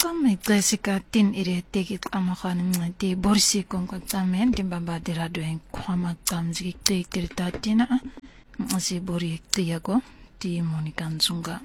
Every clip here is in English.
Kami Jessica tin ireteki amakhan ti borsi kon ko tamen timbamba dirado en kwama tamzi tirtatina asi bori tiago ti Monica Nzunga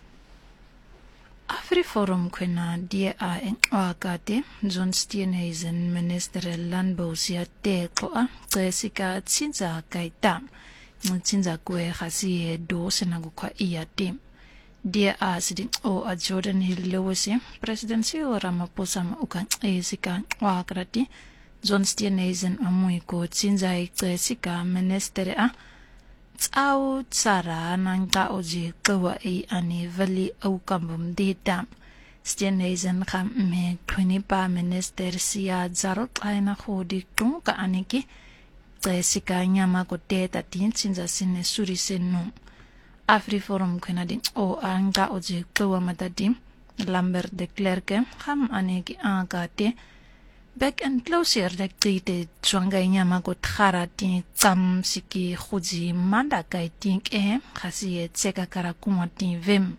Afri forum kwena dia a en akate John Steenhuisen minister landbou sia te ko a Jessica tsinza kaita tsinza kwe khasi do senago kwa iate Dia asidi o a Jordan Hill Lewisi, Presidential Ramaphosa ukan Jessica wakrati, John Steenhuisen amui ko tsinzai Jessica minister a tsau tsara nang ta oji kawa ani vali au kambum dita. Steenhuisen kham me 20 minister siya zarot aina khodi tung ka aniki Jessica nyama ko teta tin tsinza sine suri senu. Afri forum kwenadin o anga oje kawa matadim Lambert de Klerk ham aneki angate back and closer dak tite zwanga nyama ko tharati tsam siki khuji manda kai tink khasi tseka kara kumati vem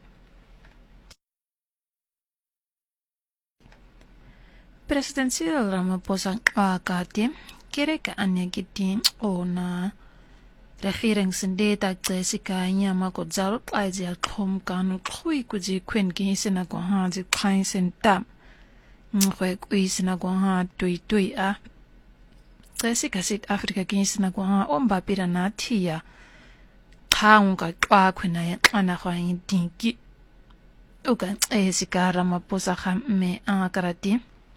Presidential Ramaphosa akate kereka aneki tin ona regeringssendeta Jessica nyama ko zarot aizia khom kanu khui kuji kwen ki sina ko ha ji khain senta ngwe kui sina ko ha tui a Jessica South Africa ki sina ko ha omba pira na thia khaung ka twa khwena ya ana khwain tinki uka Jessica Ramaphosa kham me akarati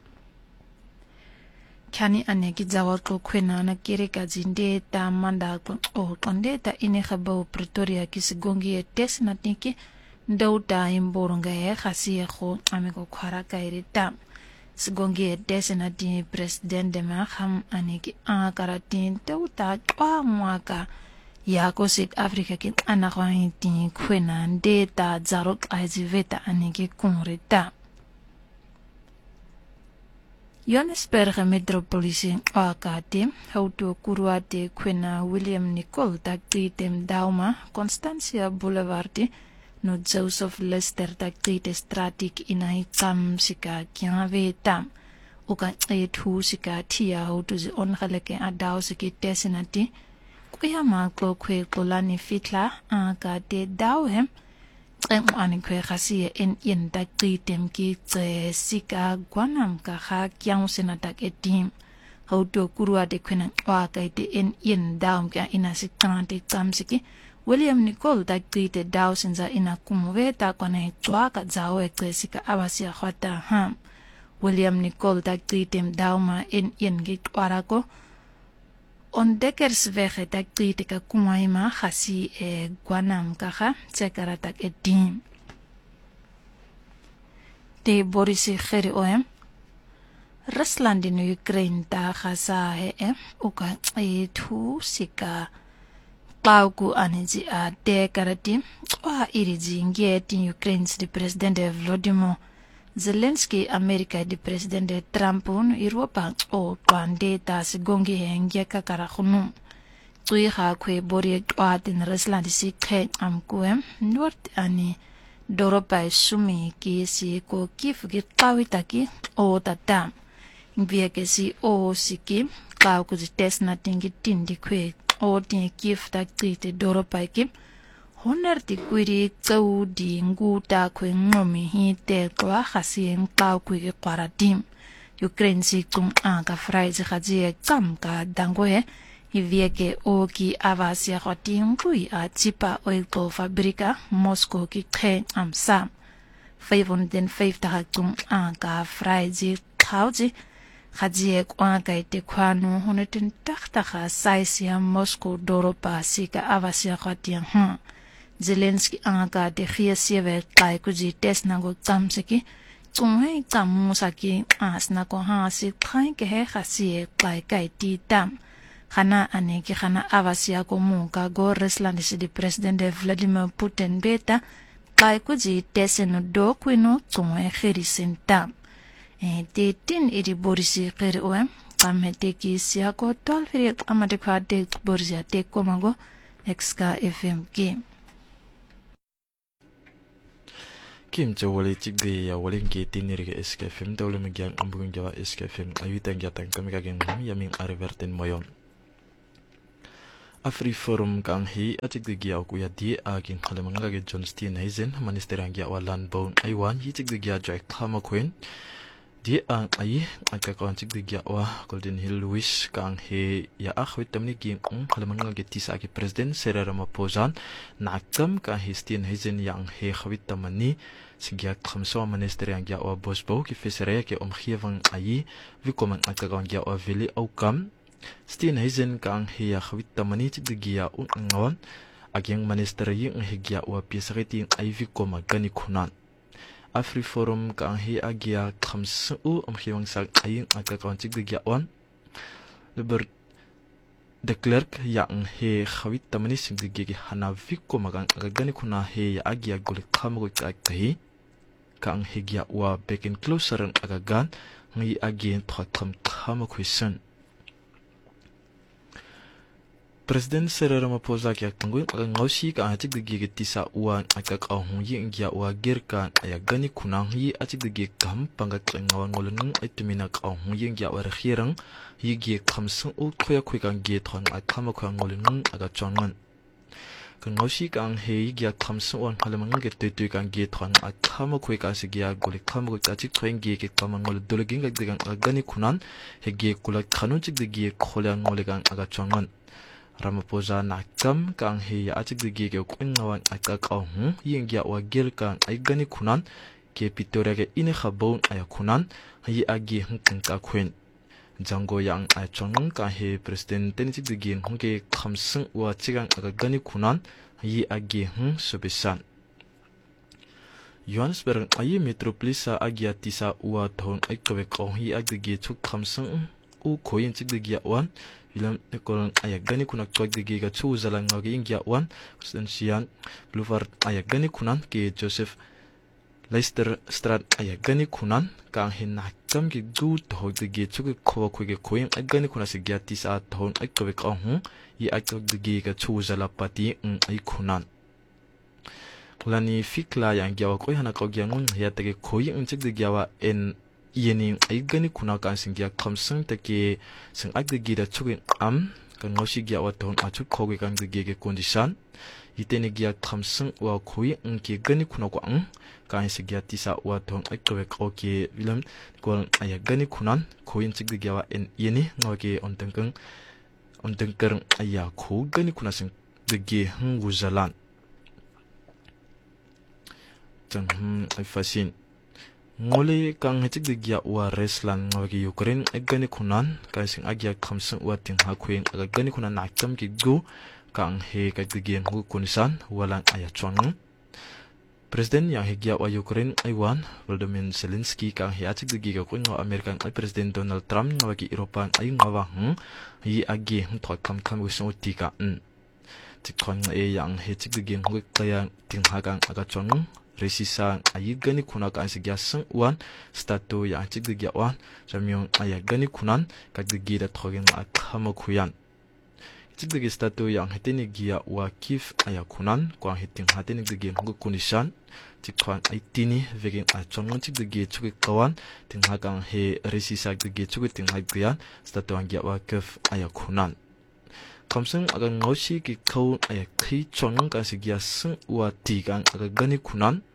Kani aneki zawal ko kwena na kireka jinde ta manda ko o konde ta ine khabo Pretoria ki sigongi tes na tinki ndauta imboronga e khasi kho ameko khara kairita sigongi tes na ti president de ma kham aneki akaratin tauta kwa mwaka ya ko South Africa ki ana khwain tin kwena ndeta zarok aziveta aneki kumrita Johannesburg Metropolitan Akate hautu kuruate kwena William Nicol taktitem dauma Constantia Boulevard no Joseph Lester taktite stratik inai tam sika kiave tam uka etu sika tia hautu zi ongeleke adau siki tesenati kuyama klo kwe kolani fitla akate dauhem ani kwe khasi en yen taktitem ki sika gwanam ka kha kyang sena tak etim hauto kurua de kwena wa kaite en yen daum ka ina sikante tamsiki William Nicol taktite daw sinza ina kumwe ta kone twa ka zawe sika abasia khata ha William Nicol taktitem dauma en yen ki twarako On dekkersweg taktite ka kumaima khasi gwanam kaha tsekaratak edim. De Borisi kheri oem. Rusland in Ukraine ta khasa uka tu sika klauku aniji a dekarati wa iriji ngeti Ukraine's the president Volodymyr Zelensky America di president Trump Europa o kwande ta sigongi henge kakara khunu tui kha khwe bori twatin Rusland si khe amkuem north ani Europa sumi ki si ko kif gi tawitaki o tata ngvia ke si o siki kaw ku tesna tingi tindi khwe o tin kif takite Europa ki Honer di kwiri tsau di nguta kwe ngomi hi te kwa khasien kaw kwe kwaratim. Ukraine si tung ka fraizi khazi kam ka dangwe hivieke o ki avasia khotin kui a tipa oil ko fabrika Moscow ki khe amsa. 550 tung ka fraizi khauzi khazi kwa ka ite kwanu honetin takta kha saisia Moscow Doropa sika avasia khotin Zelensky anga de khiasive kai kuji tesna go tsamseki chunghe tsamusaki asna ko ha si khai ke he khasi kai ti tam khana aneki khana avasia ko muka go Rusland si di president Vladimir Putin beta kai kuji teseno do kwino chunghe khirisenta te tin iri borisi khir oem kamete ki sia ko tol firi amade khade borja te komago XK FM ki Kim wale chigde ya wale nge tiniri ke SKFM dawle magiang ambugun jawa SKFM ayutan jatang kami kageng yamin ariverten moyon. Afri forum kang hi achigde gia ku ya di agin halemanga ge John Steenhuisen minister ang ya walan bon aywan hi chigde gia joy khama queen di ang ai akakon chigde gia wa Golden Hill Louis kang he ya akhwit tamni gi halemanga ge tisa ke president Cyril Ramaphosa nakam ka hi Steenhuisen yang he khwit tamani Sigia khamso minister yang ya wa bosbo ki fisere ke omgewing ai wie kom akakon ya wa vili aukam Steenhuisen kang he ya khwit tamani chigde gia ngawan agyang minister yung higya wa pisakiti ay vi kom gani kunan Afri forum kang he agya khamsu omgewing sak ay akakon chigde gia wan leber de Klerk yang he khawit tamani sigde gi hana vikko magang agani kuna he ya agya gol khamgo kai kang he gya wa beken closer agagan ngi agin thotam khama question President Cyril Ramaphosa kya tunggu ngausi ka achik gi tisa wa akak ahung yi gya wa gerka ayagani kuna hi achik gi kam panga ngawan ngolun itumina ka ahung yi gya wa khirang yi gi khamsu u khoya khoi gi thon akhama khwa ngolun aga chongan ngausi kang he gya khamsu on halamang ge tu kang gi thon akhama khoi ka se gya goli khama ko achik thoing gi ke kamangol dolging ga agani kunan he gi kula khanun chik gi khola ngolegang aga chongan Ramaphosa nakam kang he ya achik gi ke kungawan akak ahung ying ya wa gel kang ay gani kunan ke pitoria ke ine khabon ay kunan yi agi hungkan ka khwen jango yang ay chong ka he president ten chik gi hungke khamsung wa chigang aga gani kunan yi agi hung subisan Johannesburg ay metropolis agi atisa wa thon ay kawe ko yi agi gi chuk khamsung u koyin chik gi wan Ilam nekol ayagani kunak tuag digi ga chu zalang ngagi ingya wan Konstansian Boulevard ayagani kunan ke Joseph Leicester Strat ayagani kunan kang hinakam ki gu tohog digi chuk kowa kuige koying ayagani kunan si gyati sa tohon ay kawik ahung i ayagag digi ga chu zalapati ay kunan Lani fikla yang gyawa koy hanakaw gyangun hiyatagi koying chik digi yawa en yeni ay gani kuna kan singya khamsung take sing aggi da chugin am kan ngosi gya wa ton achuk khoge kan ge ge condition itene gya khamsung wa khoi ke gani kuna ko ang kan sigya tisa wa ton akwe ko ke wilam ko ay gani kunan khoin sig gya wa en yeni ngoge on tengkang aya kho gani kuna sing ge hungu zalan tan ay fasin ngole kang hechik de gya wa reslan ngogi Ukraine agani kunan ka sing agya khamsung wa ting ha khweng aga gani kunan nakam ki gu kang he ka de ngu kunisan walang aya chong President yang he gya wa Ukraine aiwan Volodymyr Zelensky kang he achik de gya ko ngo American President Donald Trump ngogi European ay ngawa yi agi thok kam wisong tika tikon e yang he chik de ngu kaya ting ha kang aga chong Resisa ayigani kuna ka ansigya sung wan statu yang chik de wan jamyong ayagani kunan ka de da thogen akhama khuyan chik de statu yang heteni gia wa kif ayakunan kwa hiting hateni de ngu kunishan tikwan aitini vegen achong chik de chuk kawan ting hagang he resisa de chuk ting hagyan statu ang gia wa kif ayakunan Kamsung aga ngosi ki kau ay khi chonong ka sigya sung wa tigang aga gani kunan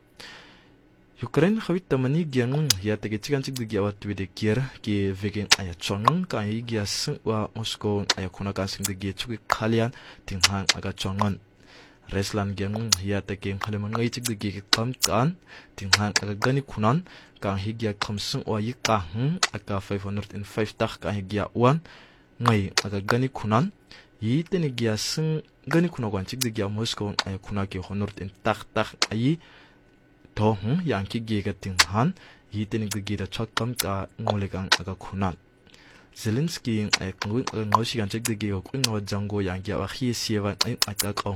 Ukraine khawit tamani gyangun ya tege chikan chik digya wa twide kier ki vegen aya chonong ka igya sung wa Moscow aya kuna ka sing digya chuk khalian tinghang aga chongon Reslan gyangun ya tege khaleman ngai chik digya kam kan tinghang aga gani kunan ka higya kamsung wa yika aka 505 tak ka higya wan ngai aga gani kunan yi tene gya sung gani kuna kwan chik digya Moscow ay kuna ki honor in tak ayi to yang ki ge ga ting han yi tene gi da chak kam ka ngolegang aga kunan Zelensky ay kung ngosi gan chik digya ko ngo jango yang gya wa hi siewan ay aka ka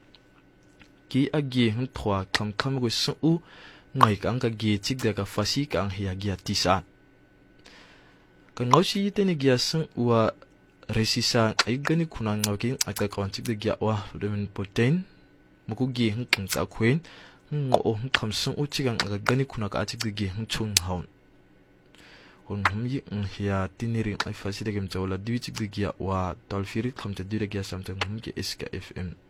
ki agi thwa kam go su u ngai kang ka gi chik da ka fasi kang hi agya tisa kan ngosi tene gya sung wa Resisa ay gani kunang ngawin at kakawantik de gyawa Vladimir Putin mukugi hingkang sa kwen ngo khamsung uchigang agagani kuna ka achigdigi chung haun humyi hiya tiniri ai faside gem jawla diwi chigdigi wa tolfiri khamte dire gya samte humki SK FM